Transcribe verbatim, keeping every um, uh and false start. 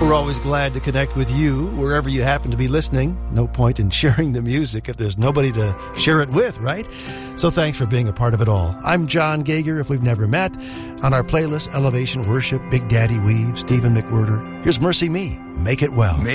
We're always glad to connect with you wherever you happen to be listening. No point in sharing the music if there's nobody to share it with, right? So thanks for being a part of it all. I'm John Gager, if we've never met. On our playlist, Elevation Worship, Big Daddy Weave, Stephen McWhirter. Here's Mercy Me, Make It Well.